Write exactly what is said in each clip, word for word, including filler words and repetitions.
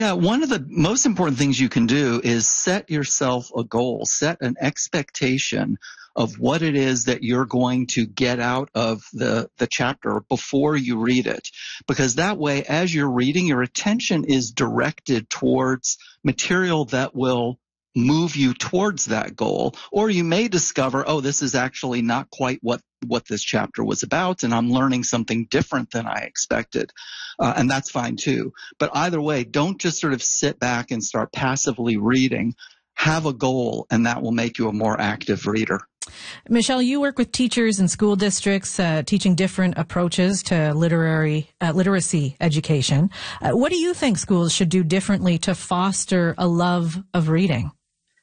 Yeah, one of the most important things you can do is set yourself a goal, set an expectation of what it is that you're going to get out of the, the chapter before you read it. Because that way, as you're reading, your attention is directed towards material that will move you towards that goal. Or you may discover, oh, this is actually not quite what, what this chapter was about, and I'm learning something different than I expected. Uh, and that's fine too. But either way, don't just sort of sit back and start passively reading. Have a goal, and that will make you a more active reader. Michelle, you work with teachers in school districts, uh, teaching different approaches to literary uh, literacy education. Uh, what do you think schools should do differently to foster a love of reading?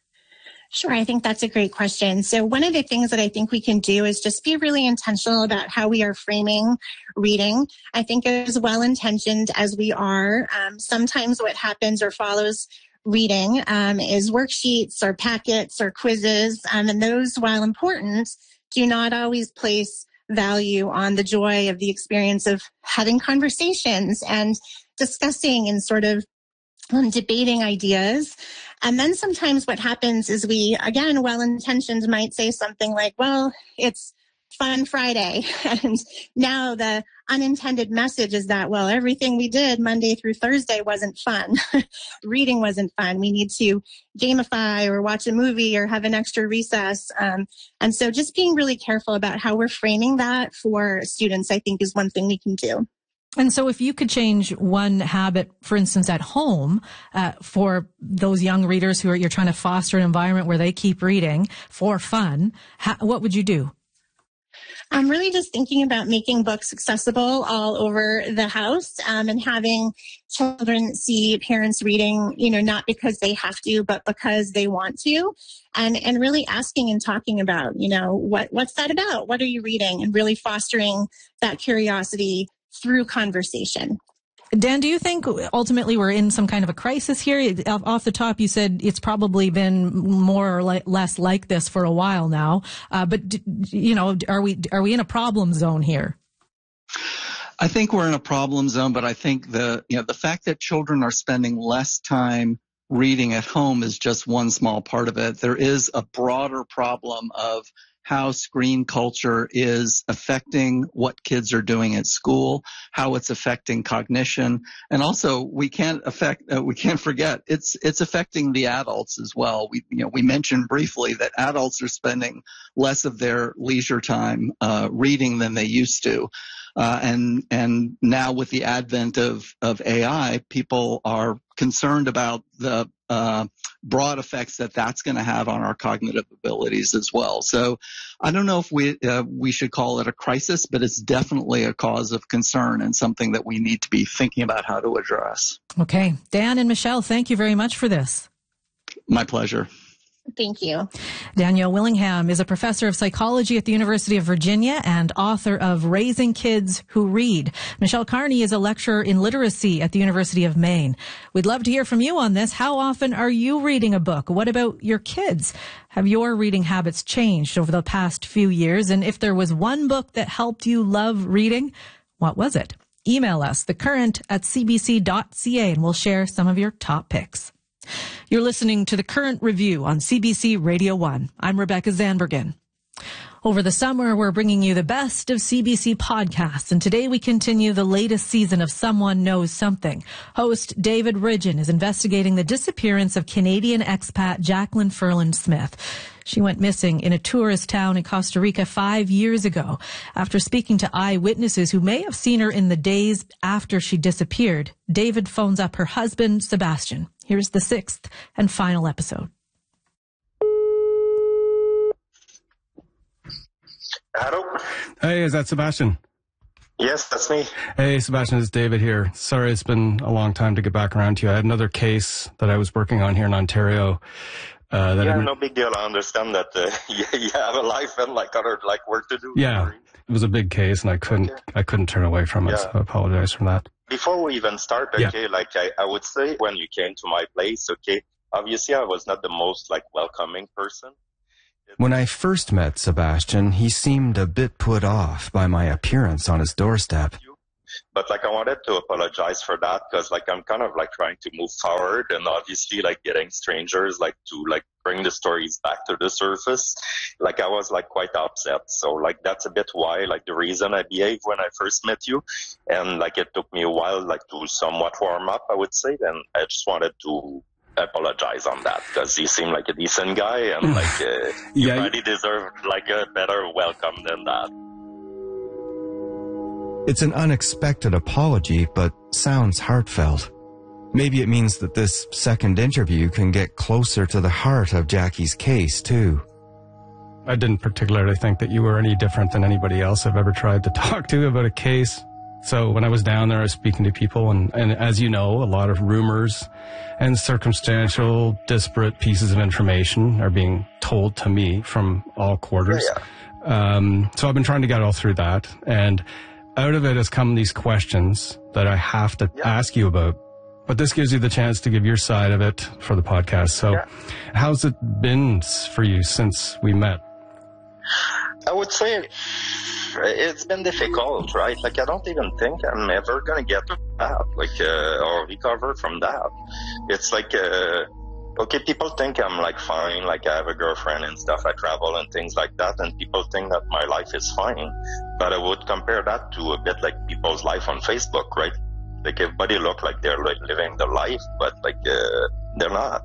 Sure, I think that's a great question. So one of the things that I think we can do is just be really intentional about how we are framing reading. I think as well-intentioned as we are, um, sometimes what happens or follows reading um, is worksheets or packets or quizzes, um, and those, while important, do not always place value on the joy of the experience of having conversations and discussing and sort of um, debating ideas. And then sometimes what happens is we, again, well-intentioned, might say something like, well, it's Fun Friday. And now the unintended message is that, well, everything we did Monday through Thursday wasn't fun. Reading wasn't fun. We need to gamify or watch a movie or have an extra recess. Um, and so just being really careful about how we're framing that for students, I think, is one thing we can do. And so if you could change one habit, for instance, at home, uh, for those young readers who are, you're trying to foster an environment where they keep reading for fun, how, what would you do? I'm really just thinking about making books accessible all over the house, um, and having children see parents reading, you know, not because they have to, but because they want to, and, and really asking and talking about, you know, what, what's that about? What are you reading? And really fostering that curiosity through conversation. Dan, do you think ultimately we're in some kind of a crisis here? Off the top, you said it's probably been more or less like this for a while now. Uh, but, you know, are we are we in a problem zone here? I think we're in a problem zone, but I think the, you know, the fact that children are spending less time reading at home is just one small part of it. There is a broader problem of how screen culture is affecting what kids are doing at school, how it's affecting cognition, and also we can't affect uh, we can't forget it's it's affecting the adults as well. We you know we mentioned briefly that adults are spending less of their leisure time uh, reading than they used to, uh, and and now with the advent of of A I, people are concerned about the uh, broad effects that that's going to have on our cognitive abilities as well. So I don't know if we uh, we should call it a crisis, but it's definitely a cause of concern and something that we need to be thinking about how to address. Okay. Dan and Michelle, thank you very much for this. My pleasure. Thank you. Danielle Willingham is a professor of psychology at the University of Virginia and author of Raising Kids Who Read. Michelle Carney is a lecturer in literacy at the University of Maine. We'd love to hear from you on this. How often are you reading a book? What about your kids? Have your reading habits changed over the past few years? And if there was one book that helped you love reading, what was it? Email us, thecurrent at c b c dot c a, and we'll share some of your top picks. You're listening to The Current Review on C B C Radio one. I'm Rebecca Zandbergen. Over the summer, we're bringing you the best of C B C podcasts, and today we continue the latest season of Someone Knows Something. Host David Ridgen is investigating the disappearance of Canadian expat Jacqueline Ferland Smith. She went missing in a tourist town in Costa Rica five years ago. After speaking to eyewitnesses who may have seen her in the days after she disappeared, David phones up her husband, Sebastian. Here's the sixth and final episode. Hello? Hey, is that Sebastian? Yes, that's me. Hey, Sebastian, it's David here. Sorry, it's been a long time to get back around to you. I had another case that I was working on here in Ontario. Uh, that yeah, I, no big deal. I understand that uh, you, you have a life and like other like work to do. Yeah, it was a big case, and I couldn't okay. I couldn't turn away from it. Yeah. So I apologize for that. Before we even start, okay, yeah. like I, I would say when you came to my place, okay, obviously I was not the most like welcoming person. When I first met Sebastian, he seemed a bit put off by my appearance on his doorstep. But like I wanted to apologize for that because like I'm kind of like trying to move forward and obviously like getting strangers like to like bring the stories back to the surface. Like I was like quite upset. So like that's a bit why like the reason I behaved when I first met you. And like it took me a while like to somewhat warm up, I would say. Then I just wanted to apologize on that because you seem like a decent guy and like uh, you yeah, really deserved like a better welcome than that. It's an unexpected apology, but sounds heartfelt. Maybe it means that this second interview can get closer to the heart of Jackie's case, too. I didn't particularly think that you were any different than anybody else I've ever tried to talk to about a case. So when I was down there, I was speaking to people, and, and as you know, a lot of rumors and circumstantial, disparate pieces of information are being told to me from all quarters. Yeah, yeah. Um, so I've been trying to get all through that, and out of it has come these questions that I have to yeah. ask you about. But this gives you the chance to give your side of it for the podcast. So yeah. how's it been for you since we met? I would say it's been difficult, right? Like, I don't even think I'm ever going to get to that, like, uh, or recover from that. It's like, uh, okay, people think I'm like fine, like I have a girlfriend and stuff, I travel and things like that, and people think that my life is fine. But I would compare that to a bit like people's life on Facebook, right? Like everybody look like they're like living their life, but like uh, they're not.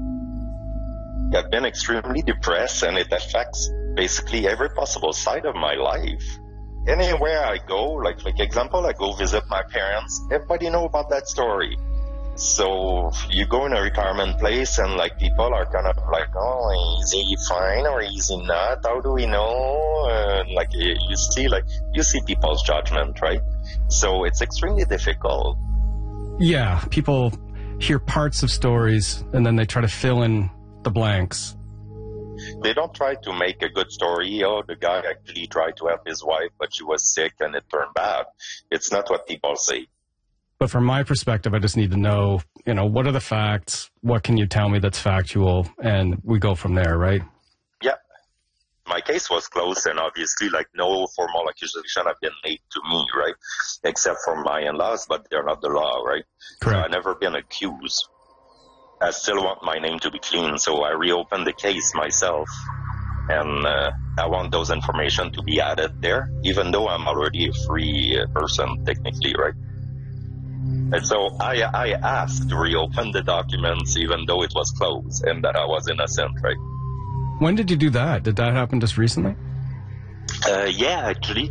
I've been extremely depressed, and it affects basically every possible side of my life. Anywhere I go, like like example, I go visit my parents, everybody know about that story. So you go in a retirement place and like people are kind of like, oh, is he fine or is he not? How do we know? And like you see, like you see people's judgment, right? So it's extremely difficult. Yeah, people hear parts of stories and then they try to fill in the blanks. They don't try to make a good story. Oh, the guy actually tried to help his wife, but she was sick and it turned bad. It's not what people say. But from my perspective, I just need to know, you know, what are the facts? What can you tell me that's factual? And we go from there, right? Yeah. My case was closed, and obviously, like, no formal accusation have been made to me, right? Except for my in-laws, but they're not the law, right? Correct. So I've never been accused. I still want my name to be clean, so I reopened the case myself. And uh, I want those information to be added there, even though I'm already a free uh, person, technically, right? And so I, I asked to reopen the documents even though it was closed and that I was innocent, right? When did you do that? Did that happen just recently? Uh, yeah, actually.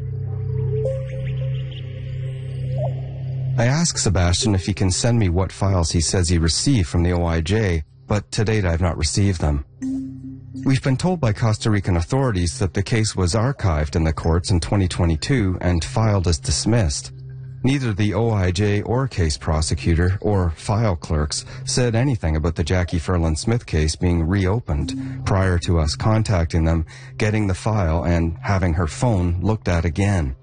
I asked Sebastian if he can send me what files he says he received from the O I J, but to date I've not received them. We've been told by Costa Rican authorities that the case was archived in the courts in twenty twenty-two and filed as dismissed. Neither the O I J or case prosecutor or file clerks said anything about the Jackie Ferland Smith case being reopened prior to us contacting them, getting the file, and having her phone looked at again.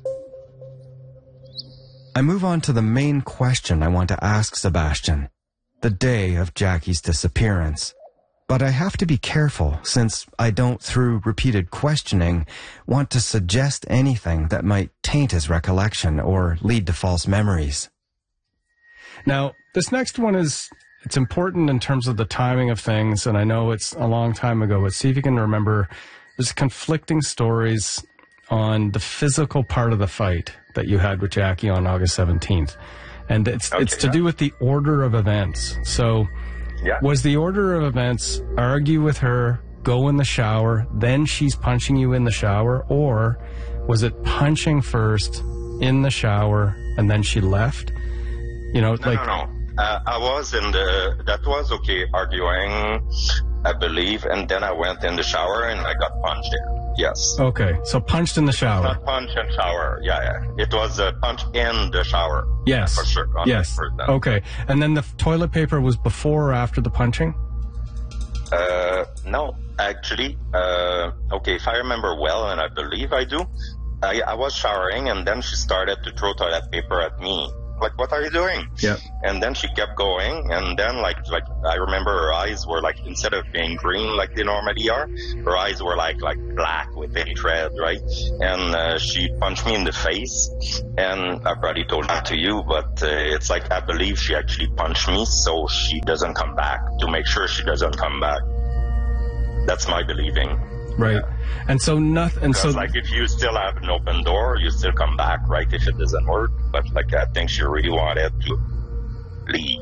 I move on to the main question I want to ask Sebastian, the day of Jackie's disappearance. But I have to be careful since I don't, through repeated questioning, want to suggest anything that might taint his recollection or lead to false memories. Now, this next one is, it's important in terms of the timing of things, and I know it's a long time ago, but see if you can remember, there's conflicting stories on the physical part of the fight that you had with Jackie on August seventeenth. And it's, okay, it's to yeah. do with the order of events. So... Yeah. Was the order of events argue with her, go in the shower, then she's punching you in the shower, or was it punching first in the shower and then she left? You know, no, like no, no. Uh, I was in the that was okay arguing, I believe, and then I went in the shower and I got punched in. Yes. Okay, so punched in the shower. Not punch and shower. Yeah, yeah. It was a punch in the shower. Yes. Yeah, for sure. Yes. Okay, and then the toilet paper was before or after the punching? Uh, no, actually. Uh, okay, if I remember well, and I believe I do, I, I was showering and then she started to throw toilet paper at me. Like, what are you doing? Yeah. And then she kept going, and then like like I remember her eyes were like, instead of being green like they normally are, her eyes were like like black with hatred, right? And uh, she punched me in the face, and I probably told that to you, but uh, it's like I believe she actually punched me so she doesn't come back, to make sure she doesn't come back. That's my believing. Right. Yeah. And so nothing. And so, like, if you still have an open door, you still come back, right? If it doesn't work. But like, I think she really wanted to leave.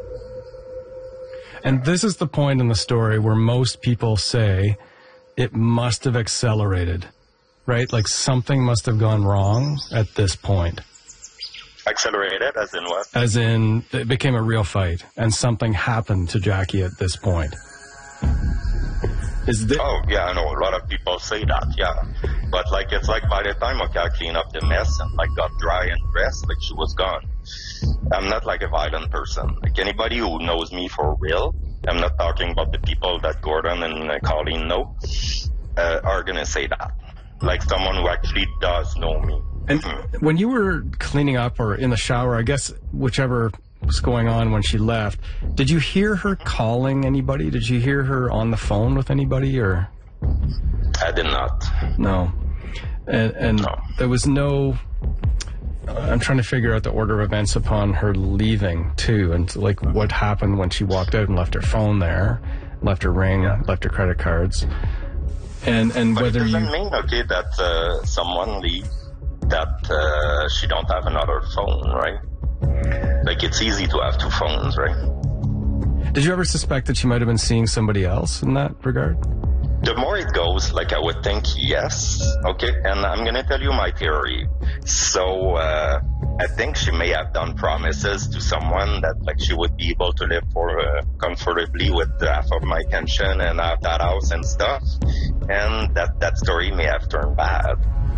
And this is the point in the story where most people say it must have accelerated, right? Like something must have gone wrong at this point. Accelerated, as in what? As in, it became a real fight, and something happened to Jackie at this point. Is this... Oh, yeah, I know. A lot of people say that, yeah. But, like, it's like by the time okay, I cleaned up the mess and, like, got dry and dressed, like, she was gone. I'm not, like, a violent person. Like, anybody who knows me for real, I'm not talking about the people that Gordon and uh, Colleen know, uh, are going to say that. Like, someone who actually does know me. And mm-hmm. when you were cleaning up or in the shower, I guess, whichever... was going on when she left, did you hear her calling anybody? Did you hear her on the phone with anybody, or? I did not. No. And, and no. There was no, uh, I'm trying to figure out the order of events upon her leaving too, and like what happened when she walked out and left her phone there, left her ring, yeah. left her credit cards, and and but whether it doesn't you mean, okay, that uh, someone leave, that uh, she don't have another phone, right? Like, it's easy to have two phones, right? Did you ever suspect that she might have been seeing somebody else in that regard? The more it goes, like, I would think yes, okay? And I'm going to tell you my theory. So, uh, I think she may have done promises to someone that, like, she would be able to live for uh, comfortably with half of my pension and have that house and stuff. And that, that story may have turned bad.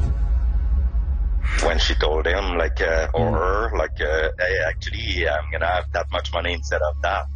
When she told him, like, uh, or her, like, uh, hey, actually, I'm going to have that much money instead of that.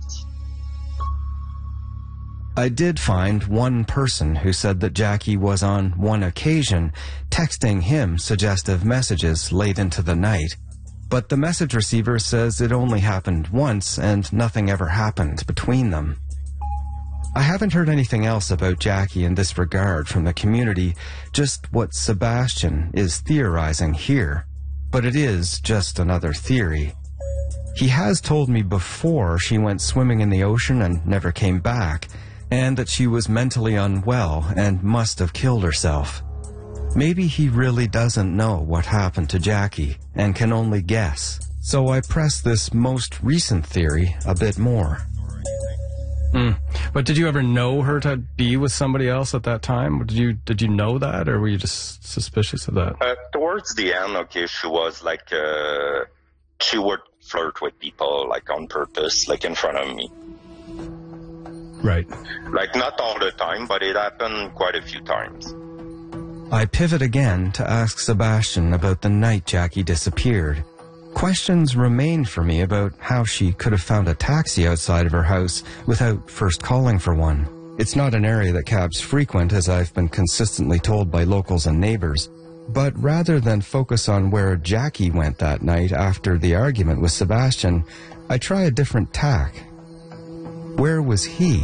I did find one person who said that Jackie was on one occasion texting him suggestive messages late into the night. But the message receiver says it only happened once and nothing ever happened between them. I haven't heard anything else about Jackie in this regard from the community, just what Sebastian is theorizing here. But it is just another theory. He has told me before she went swimming in the ocean and never came back, and that she was mentally unwell and must have killed herself. Maybe he really doesn't know what happened to Jackie and can only guess. So I press this most recent theory a bit more. Mm. But did you ever know her to be with somebody else at that time? Did you did you know that, or were you just suspicious of that? Uh, towards the end, okay, she was like, uh, she would flirt with people, like, on purpose, like, in front of me. Right. Like, not all the time, but it happened quite a few times. I pivot again to ask Sebastian about the night Jackie disappeared. Questions remain for me about how she could have found a taxi outside of her house without first calling for one. It's not an area that cabs frequent, as I've been consistently told by locals and neighbors. But rather than focus on where Jackie went that night after the argument with Sebastian, I try a different tack. Where was he?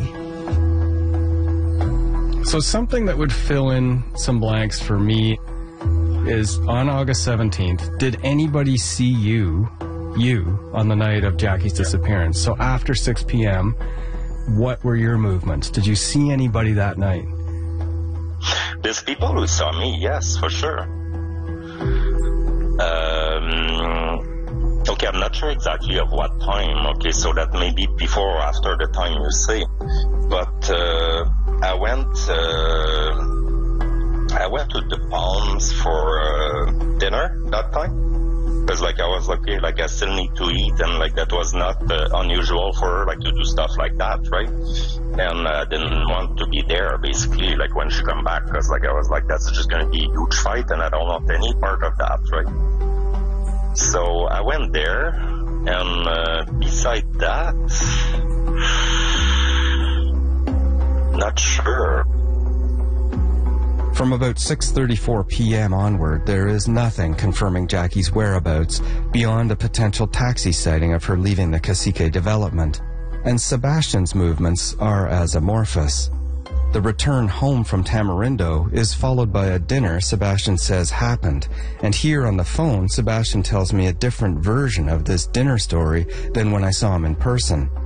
So something that would fill in some blanks for me is on August seventeenth, did anybody see you, you, on the night of Jackie's disappearance? So after six p.m., what were your movements? Did you see anybody that night? There's people who saw me, yes, for sure. Um, okay, I'm not sure exactly of what time, okay, so that may be before or after the time you say. But uh, I went... Uh, I went to the Palms for uh, dinner that time, because like I was like, okay, like I still need to eat, and like that was not uh, unusual for her, like, to do stuff like that, right? And I uh, didn't want to be there basically, like, when she come back, because like I was like, that's just going to be a huge fight, and I don't want any part of that, right? So I went there, and uh, beside that, not sure. From From about six thirty-four p.m. onward, there is nothing confirming Jackie's whereabouts beyond a potential taxi sighting of her leaving the Cacique development, and Sebastian's movements are as amorphous. The return home from Tamarindo is followed by a dinner Sebastian says happened, and here on the phone, Sebastian tells me a different version of this dinner story than when I saw him in person.